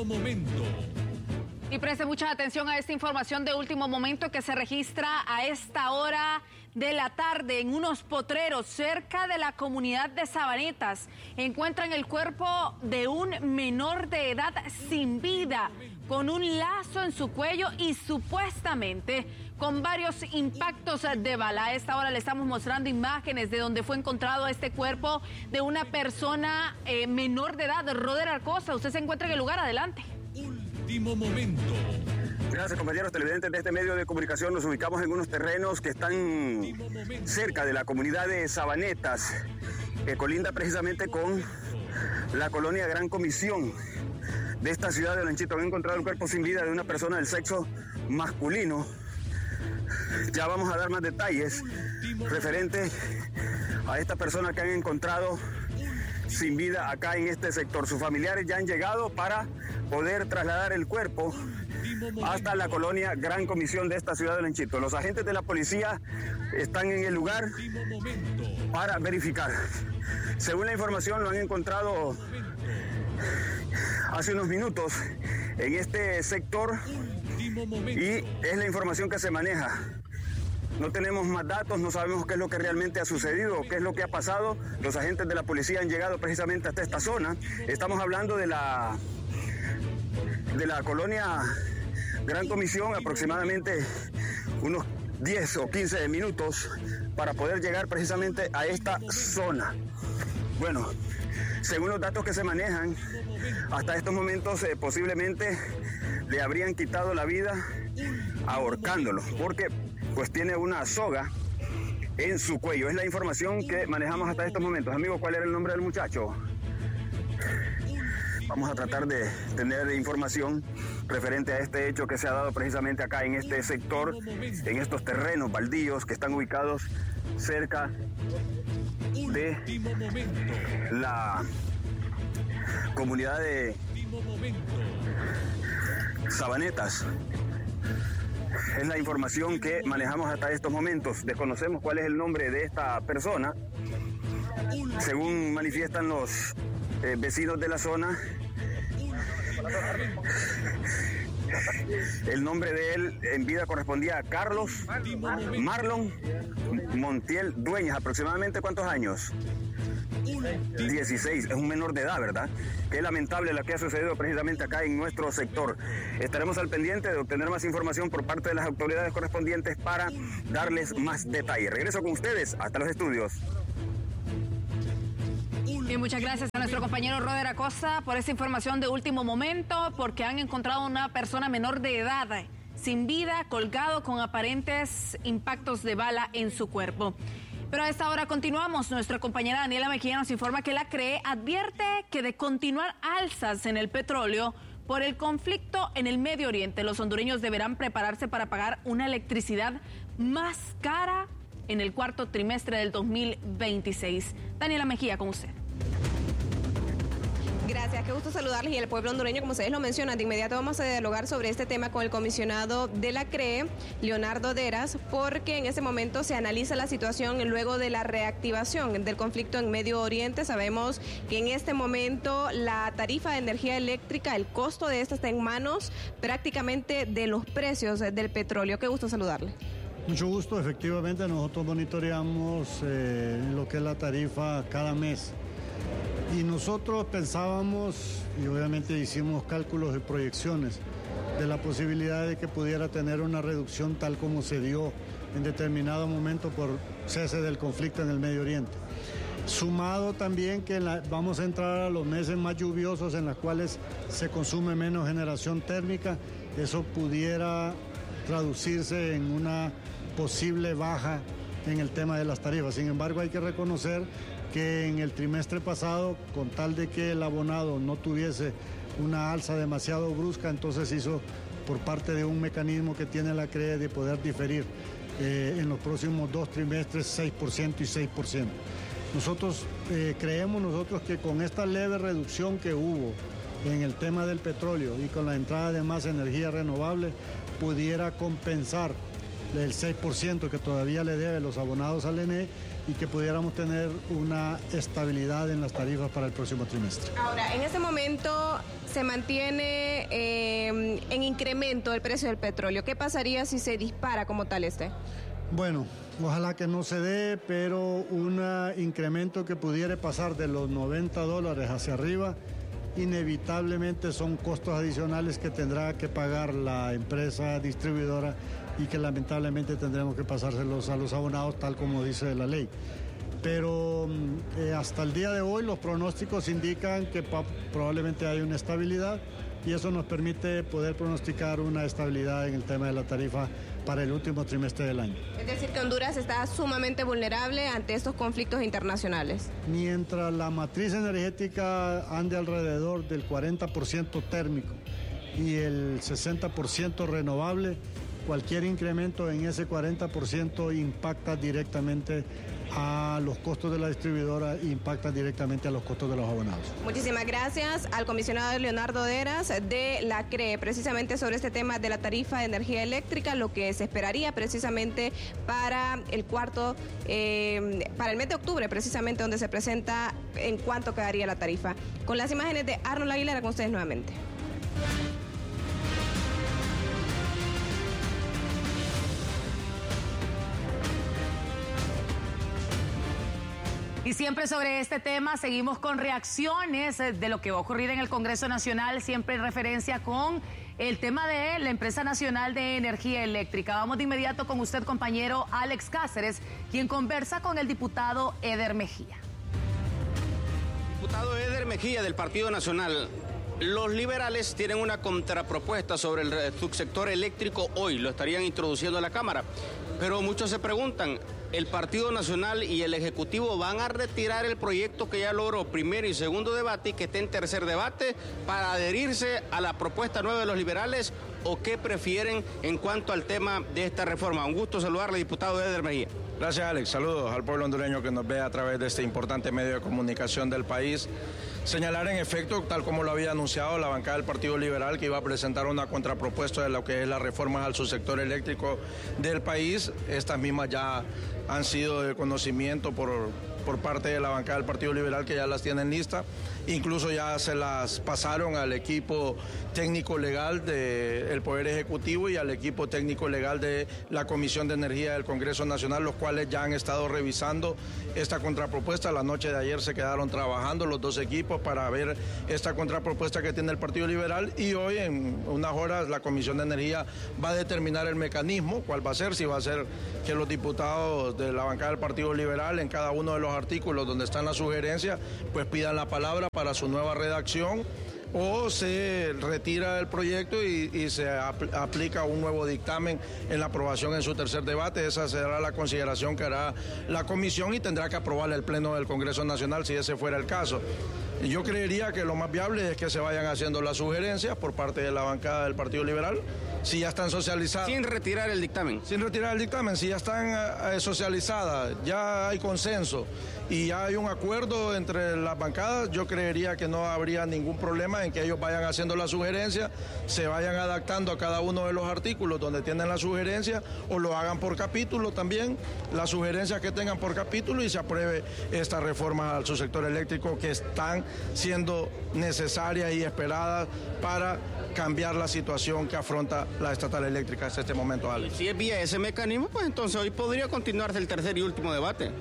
Último momento. Y preste mucha atención a esta información de último momento que se registra a esta hora de la tarde en unos potreros cerca de la comunidad de Sabanetas. Encuentran el cuerpo de un menor de edad sin vida, con un lazo en su cuello y supuestamente con varios impactos de bala. A esta hora le estamos mostrando imágenes de donde fue encontrado este cuerpo de una persona menor de edad. Roder Arcosa, usted se encuentra en el lugar, adelante. Último momento. Gracias, compañeros televidentes de este medio de comunicación. Nos ubicamos en unos terrenos que están cerca de la comunidad de Sabanetas, que colinda precisamente con la colonia Gran Comisión de esta ciudad de Olanchito. Han encontrado el cuerpo sin vida de una persona del sexo masculino. Ya vamos a dar más detalles referente a esta persona que han encontrado sin vida acá en este sector. Sus familiares ya han llegado para poder trasladar el cuerpo hasta la colonia Gran Comisión de esta ciudad de Olanchito. Los agentes de la policía están en el lugar para verificar. Según la información, lo han encontrado hace unos minutos en este sector y es la información que se maneja. No tenemos más datos, no sabemos qué es lo que realmente ha sucedido, qué es lo que ha pasado. Los agentes de la policía han llegado precisamente hasta esta zona. Estamos hablando de la colonia Gran Comisión, aproximadamente unos 10 o 15 minutos para poder llegar precisamente a esta zona. Bueno, según los datos que se manejan, hasta estos momentos posiblemente le habrían quitado la vida ahorcándolo, porque pues tiene una soga en su cuello. Es la información que manejamos hasta estos momentos. Amigo, ¿cuál era el nombre del muchacho? Vamos a tratar de tener información referente a este hecho que se ha dado precisamente acá en este sector, en estos terrenos baldíos que están ubicados cerca de la comunidad de Sabanetas. Es la información que manejamos hasta estos momentos. Desconocemos cuál es el nombre de esta persona. Según manifiestan los vecinos de la zona, el nombre de él en vida correspondía a Carlos Marlon Montiel Dueñas. ¿Aproximadamente cuántos años? 16, es un menor de edad, ¿verdad? Qué lamentable lo que ha sucedido precisamente acá en nuestro sector. Estaremos al pendiente de obtener más información por parte de las autoridades correspondientes para darles más detalles. Regreso con ustedes hasta los estudios. Y muchas gracias a nuestro compañero Roder Acosta por esta información de último momento, porque han encontrado una persona menor de edad sin vida, colgado con aparentes impactos de bala en su cuerpo. Pero a esta hora continuamos. Nuestra compañera Daniela Mejía nos informa que la CRE advierte que de continuar alzas en el petróleo por el conflicto en el Medio Oriente, los hondureños deberán prepararse para pagar una electricidad más cara en el cuarto trimestre del 2026. Daniela Mejía, con usted. Gracias, qué gusto saludarles. Y el pueblo hondureño, como ustedes lo mencionan, de inmediato vamos a dialogar sobre este tema con el comisionado de la CRE, Leonardo Deras, porque en este momento se analiza la situación luego de la reactivación del conflicto en Medio Oriente. Sabemos que en este momento la tarifa de energía eléctrica, el costo de esta está en manos prácticamente de los precios del petróleo. Qué gusto saludarle. Mucho gusto, efectivamente nosotros monitoreamos lo que es la tarifa cada mes. Y nosotros pensábamos, y obviamente hicimos cálculos y proyecciones, de la posibilidad de que pudiera tener una reducción tal como se dio en determinado momento por cese del conflicto en el Medio Oriente. Sumado también que vamos a entrar a los meses más lluviosos en los cuales se consume menos generación térmica, eso pudiera traducirse en una posible baja en el tema de las tarifas. Sin embargo, hay que reconocer que en el trimestre pasado, con tal de que el abonado no tuviese una alza demasiado brusca, entonces hizo por parte de un mecanismo que tiene la CRE de poder diferir en los próximos 2 trimestres 6% y 6%. Nosotros creemos que con esta leve reducción que hubo en el tema del petróleo y con la entrada de más energía renovable, pudiera compensar el 6% que todavía le debe los abonados al ENE y que pudiéramos tener una estabilidad en las tarifas para el próximo trimestre. Ahora, en este momento se mantiene en incremento el precio del petróleo. ¿Qué pasaría si se dispara como tal este? Bueno, ojalá que no se dé, pero un incremento que pudiera pasar de los $90 hacia arriba, inevitablemente son costos adicionales que tendrá que pagar la empresa distribuidora y que lamentablemente tendremos que pasárselos a los abonados tal como dice la ley. Pero hasta el día de hoy los pronósticos indican que probablemente hay una estabilidad y eso nos permite poder pronosticar una estabilidad en el tema de la tarifa para el último trimestre del año. Es decir, que Honduras está sumamente vulnerable ante estos conflictos internacionales. Mientras la matriz energética ande alrededor del 40% térmico y el 60% renovable, cualquier incremento en ese 40% impacta directamente a los costos de la distribuidora e impacta directamente a los costos de los abonados. Muchísimas gracias al comisionado Leonardo Deras de la CRE, precisamente sobre este tema de la tarifa de energía eléctrica, lo que se esperaría precisamente para para el mes de octubre, precisamente donde se presenta en cuánto quedaría la tarifa. Con las imágenes de Arnold Aguilera, con ustedes nuevamente. Y siempre sobre este tema seguimos con reacciones de lo que va a ocurrir en el Congreso Nacional, siempre en referencia con el tema de la Empresa Nacional de Energía Eléctrica. Vamos de inmediato con usted, compañero Alex Cáceres, quien conversa con el diputado Eder Mejía. Diputado Eder Mejía del Partido Nacional. Los liberales tienen una contrapropuesta sobre el subsector eléctrico hoy, lo estarían introduciendo a la Cámara, pero muchos se preguntan, ¿el Partido Nacional y el Ejecutivo van a retirar el proyecto que ya logró primer y segundo debate y que esté en tercer debate para adherirse a la propuesta nueva de los liberales o qué prefieren en cuanto al tema de esta reforma? Un gusto saludarle, diputado Eder Mejía. Gracias, Alex. Saludos al pueblo hondureño que nos ve a través de este importante medio de comunicación del país. Señalar en efecto, tal como lo había anunciado la bancada del Partido Liberal, que iba a presentar una contrapropuesta de lo que es las reformas al subsector eléctrico del país. Estas mismas ya han sido de conocimiento por parte de la bancada del Partido Liberal, que ya las tienen listas. Incluso ya se las pasaron al equipo técnico legal del Poder Ejecutivo y al equipo técnico legal de la Comisión de Energía del Congreso Nacional, los cuales ya han estado revisando esta contrapropuesta. La noche de ayer se quedaron trabajando los dos equipos para ver esta contrapropuesta que tiene el Partido Liberal y hoy en unas horas la Comisión de Energía va a determinar el mecanismo, cuál va a ser, si va a ser que los diputados de la bancada del Partido Liberal en cada uno de los artículos donde están las sugerencias, pues pidan la palabra para su nueva redacción o se retira el proyecto y se aplica un nuevo dictamen en la aprobación en su tercer debate. Esa será la consideración que hará la comisión y tendrá que aprobar el Pleno del Congreso Nacional si ese fuera el caso. Yo creería que lo más viable es que se vayan haciendo las sugerencias por parte de la bancada del Partido Liberal, si ya están socializadas. Sin retirar el dictamen. Sin retirar el dictamen, si ya están socializadas, ya hay consenso y ya hay un acuerdo entre las bancadas, yo creería que no habría ningún problema en que ellos vayan haciendo las sugerencias, se vayan adaptando a cada uno de los artículos donde tienen la sugerencia o lo hagan por capítulo también, las sugerencias que tengan por capítulo y se apruebe esta reforma al subsector eléctrico que están siendo necesarias y esperadas para cambiar la situación que afronta la estatal eléctrica hasta este momento, Alex. Si es vía ese mecanismo, pues entonces hoy podría continuarse el tercer y último debate.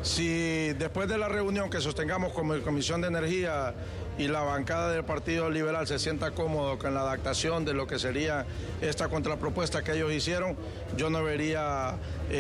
Si después de la reunión que sostengamos con la Comisión de Energía y la bancada del Partido Liberal se sienta cómodo con la adaptación de lo que sería esta contrapropuesta que ellos hicieron, yo no vería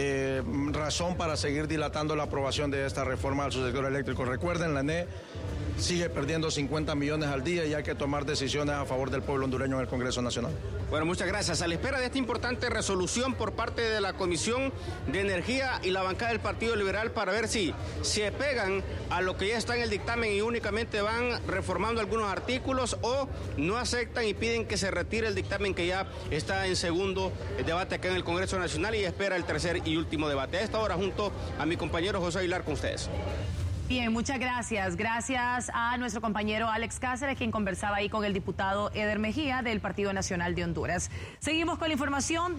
razón para seguir dilatando la aprobación de esta reforma al subsector eléctrico. Recuerden, la ENE sigue perdiendo 50 millones al día y hay que tomar decisiones a favor del pueblo hondureño en el Congreso Nacional. Bueno, muchas gracias. A la espera de esta importante resolución por parte de la Comisión de Energía y la bancada del Partido Liberal para ver si se pegan a lo que ya está en el dictamen y únicamente van reformando algunos artículos o no aceptan y piden que se retire el dictamen que ya está en segundo debate acá en el Congreso Nacional y espera el tercer y último debate. A esta hora junto a mi compañero José Aguilar con ustedes. Bien, muchas gracias. Gracias a nuestro compañero Alex Cáceres, quien conversaba ahí con el diputado Eder Mejía del Partido Nacional de Honduras. Seguimos con la información,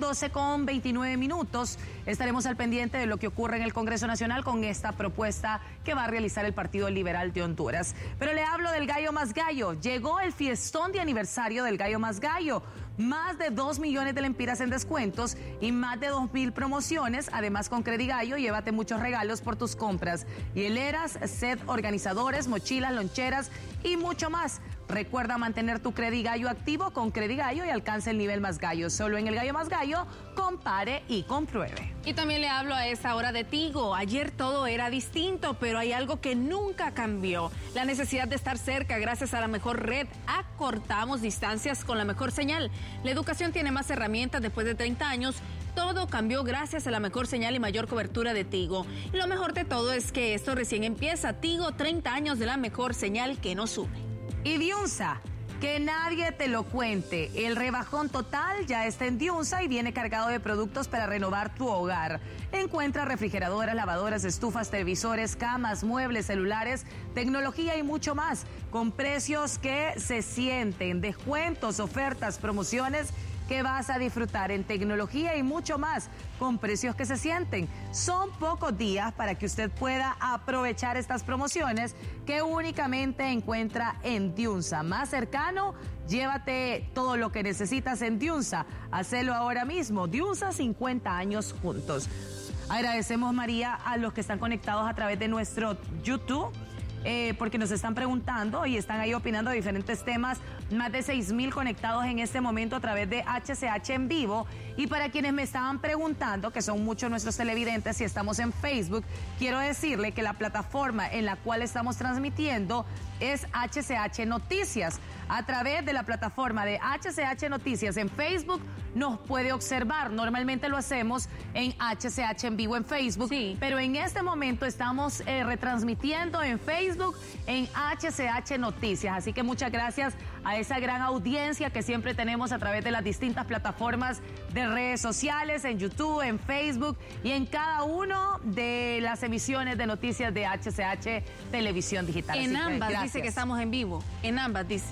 12:29. Estaremos al pendiente de lo que ocurre en el Congreso Nacional con esta propuesta que va a realizar el Partido Liberal de Honduras. Pero le hablo del Gallo Más Gallo. Llegó el fiestón de aniversario del Gallo Más Gallo. Más de 2 millones de lempiras en descuentos y más de 2,000 promociones. Además, con Credigallo, llévate muchos regalos por tus compras. Hieleras, set organizadores, mochilas, loncheras y mucho más. Recuerda mantener tu Credigallo activo con Credigallo y alcanza el nivel Más Gallo. Solo en el Gallo Más Gallo, compare y compruebe. Y también le hablo a esta hora de Tigo. Ayer todo era distinto, pero hay algo que nunca cambió. La necesidad de estar cerca gracias a la mejor red. Acortamos distancias con la mejor señal. La educación tiene más herramientas después de 30 años. Todo cambió gracias a la mejor señal y mayor cobertura de Tigo. Y lo mejor de todo es que esto recién empieza. Tigo, 30 años de la mejor señal que nos une. Y Diunsa, que nadie te lo cuente. El rebajón total ya está en Diunsa y viene cargado de productos para renovar tu hogar. Encuentra refrigeradoras, lavadoras, estufas, televisores, camas, muebles, celulares, tecnología y mucho más, con precios que se sienten, descuentos, ofertas, promociones que vas a disfrutar en tecnología y mucho más, con precios que se sienten. Son pocos días para que usted pueda aprovechar estas promociones que únicamente encuentra en Diunsa. Más cercano, llévate todo lo que necesitas en Diunsa. Hacelo ahora mismo. Diunsa, 50 años juntos. Agradecemos, María, a los que están conectados a través de nuestro YouTube. Porque nos están preguntando y están ahí opinando de diferentes temas. Más de 6,000 conectados en este momento a través de HCH en vivo. Y para quienes me estaban preguntando, que son muchos nuestros televidentes, si estamos en Facebook, quiero decirle que la plataforma en la cual estamos transmitiendo es HCH Noticias. A través de la plataforma de HCH Noticias en Facebook nos puede observar. Normalmente lo hacemos en HCH en vivo en Facebook, sí, pero en este momento estamos retransmitiendo en Facebook en HCH Noticias. Así que muchas gracias a esa gran audiencia que siempre tenemos a través de las distintas plataformas de redes sociales, en YouTube, en Facebook y en cada uno de las emisiones de noticias de HCH Televisión Digital. En ambas dice que estamos en vivo, en ambas dice.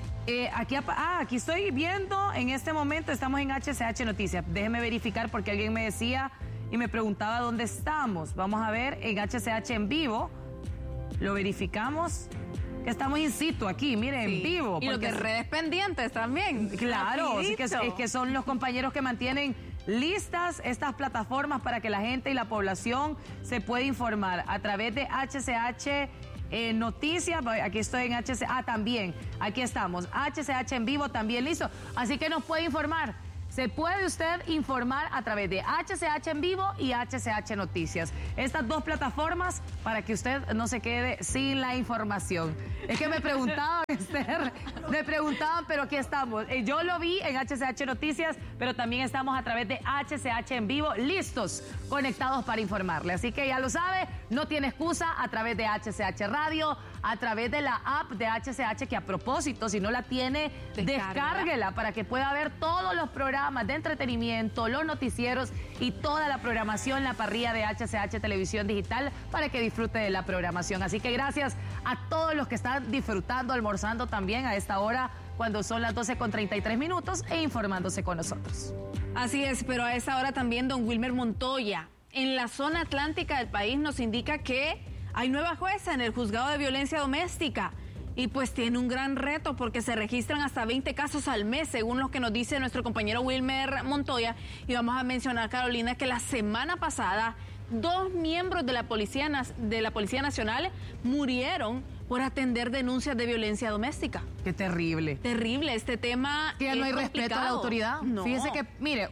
Aquí estoy viendo, en este momento estamos en HCH Noticias. Déjeme verificar porque alguien me decía y me preguntaba dónde estamos. Vamos a ver en HCH en vivo. Lo verificamos. Que estamos in situ aquí, miren, sí, en vivo. Y los de redes pendientes también. Claro, es que son los compañeros que mantienen listas estas plataformas para que la gente y la población se pueda informar a través de HCH Noticias. Aquí estoy en HCH, también, aquí estamos, HCH en vivo también listo, así que nos puede informar. Se puede usted informar a través de HCH en vivo y HCH Noticias. Estas dos plataformas para que usted no se quede sin la información. Es que me preguntaban, Esther, pero aquí estamos. Yo lo vi en HCH Noticias, pero también estamos a través de HCH en vivo, listos, conectados para informarle. Así que ya lo sabe, no tiene excusa a través de HCH Radio, a través de la app de HCH, que a propósito, si no la tiene, descárguela para que pueda ver todos los programas de entretenimiento, los noticieros y toda la programación, la parrilla de HCH Televisión Digital, para que disfrute de la programación. Así que gracias a todos los que están disfrutando, almorzando también a esta hora, cuando son las 12:33 e informándose con nosotros. Así es, pero a esa hora también don Wilmer Montoya, en la zona atlántica del país, nos indica que hay nueva jueza en el juzgado de violencia doméstica. Y pues tiene un gran reto porque se registran hasta 20 casos al mes, según lo que nos dice nuestro compañero Wilmer Montoya. Y vamos a mencionar, Carolina, que la semana pasada 2 miembros de la Policía Nacional murieron por atender denuncias de violencia doméstica. Qué terrible. Terrible este tema. Que no hay respeto a la autoridad. No. Fíjese que, mire,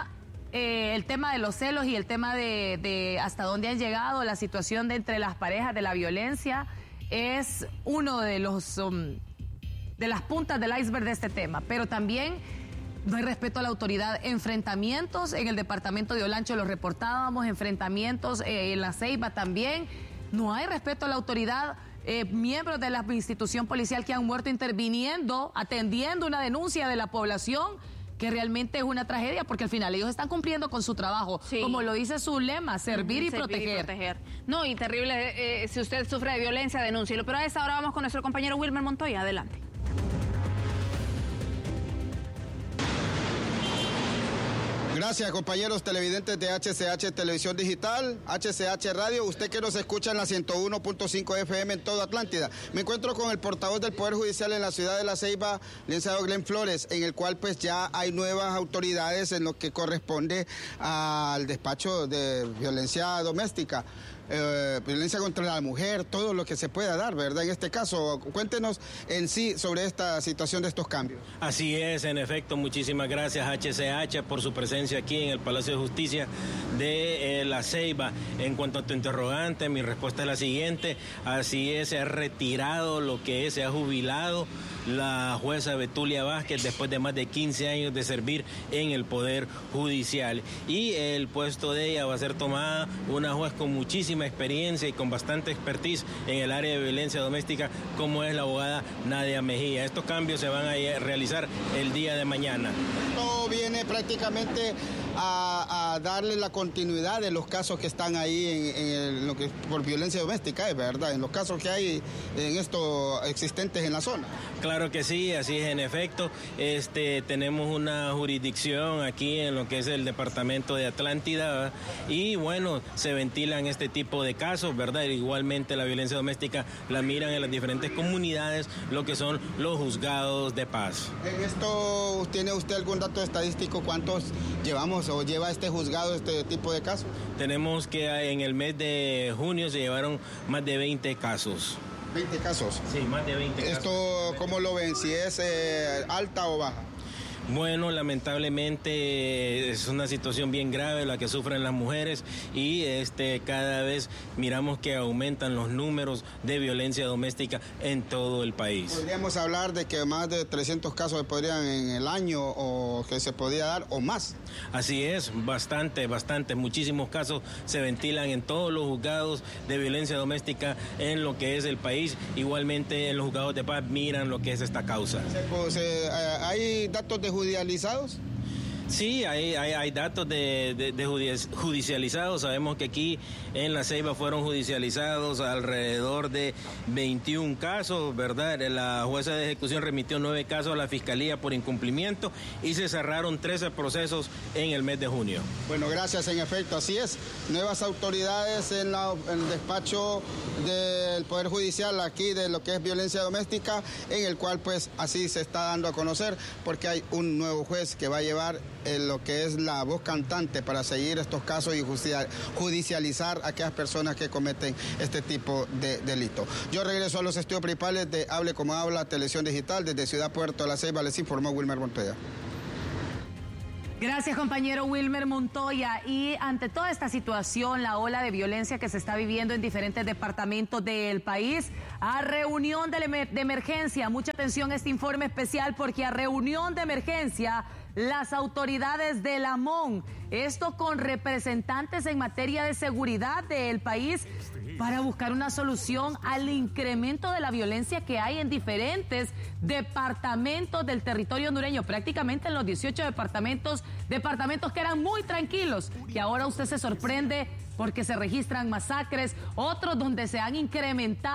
el tema de los celos y el tema de hasta dónde han llegado, la situación entre las parejas, de la violencia, es uno de de las puntas del iceberg de este tema, pero también no hay respeto a la autoridad. Enfrentamientos en el departamento de Olancho, los reportábamos, enfrentamientos en La Ceiba también, no hay respeto a la autoridad. Miembros de la institución policial que han muerto interviniendo, atendiendo una denuncia de la población que realmente es una tragedia, porque al final ellos están cumpliendo con su trabajo, sí, como lo dice su lema, servir y proteger. No, y terrible, si usted sufre de violencia, denúncielo. Pero a esta hora vamos con nuestro compañero Wilmer Montoya, adelante. Gracias, compañeros televidentes de HCH Televisión Digital, HCH Radio, usted que nos escucha en la 101.5 FM en toda Atlántida. Me encuentro con el portavoz del Poder Judicial en la ciudad de La Ceiba, licenciado Glenn Flores, en el cual pues ya hay nuevas autoridades en lo que corresponde al despacho de violencia doméstica. Violencia contra la mujer, todo lo que se pueda dar, ¿verdad? En este caso, cuéntenos en sí sobre esta situación de estos cambios. Así es, en efecto, muchísimas gracias HCH por su presencia aquí en el Palacio de Justicia de La Ceiba. En cuanto a tu interrogante, mi respuesta es la siguiente: así es, se ha retirado lo que es, se ha jubilado la jueza Betulia Vázquez después de más de 15 años de servir en el Poder Judicial, y el puesto de ella va a ser tomada una juez con muchísima experiencia y con bastante expertise en el área de violencia doméstica, como es la abogada Nadia Mejía. Estos cambios se van a realizar el día de mañana. Esto viene prácticamente a darle la continuidad de los casos que están ahí en lo que por violencia doméstica, es verdad, en los casos que hay en estos existentes en la zona. Claro que sí, así es, en efecto. Tenemos una jurisdicción aquí en lo que es el departamento de Atlántida, ¿verdad? Y bueno, se ventilan este tipo de casos, ¿verdad? Igualmente la violencia doméstica la miran en las diferentes comunidades, lo que son los juzgados de paz. En esto, ¿tiene usted algún dato estadístico? ¿Cuántos llevamos o lleva este juzgado este tipo de casos? Tenemos que en el mes de junio se llevaron más de 20 casos. 20 casos. Sí, más de 20 casos. ¿Esto cómo lo ven? ¿Si es alta o baja? Bueno, lamentablemente es una situación bien grave la que sufren las mujeres, y cada vez miramos que aumentan los números de violencia doméstica en todo el país. ¿Podríamos hablar de que más de 300 casos se podrían en el año o que se podría dar o más? Así es, bastante, muchísimos casos se ventilan en todos los juzgados de violencia doméstica en lo que es el país. Igualmente en los juzgados de paz miran lo que es esta causa. ¿Hay datos de judicializados? Sí, hay datos de judicializados. Sabemos que aquí en La Ceiba fueron judicializados alrededor de 21 casos, ¿verdad? La jueza de ejecución remitió 9 casos a la Fiscalía por incumplimiento y se cerraron 13 procesos en el mes de junio. Bueno, gracias, en efecto, así es. Nuevas autoridades en el despacho del Poder Judicial aquí de lo que es violencia doméstica, en el cual pues así se está dando a conocer, porque hay un nuevo juez que va a llevar lo que es la voz cantante para seguir estos casos y judicializar a aquellas personas que cometen este tipo de delito. Yo regreso a los estudios principales de Hable Como Habla, Televisión Digital, desde Ciudad Puerto de La Ceiba, les informó Wilmer Montoya. Gracias, compañero Wilmer Montoya. Y ante toda esta situación, la ola de violencia que se está viviendo en diferentes departamentos del país, a reunión de emergencia, mucha atención a este informe especial, porque a reunión de emergencia, las autoridades de la MON, esto con representantes en materia de seguridad del país, para buscar una solución al incremento de la violencia que hay en diferentes departamentos del territorio hondureño, prácticamente en los 18 departamentos que eran muy tranquilos, que ahora usted se sorprende porque se registran masacres, otros donde se han incrementado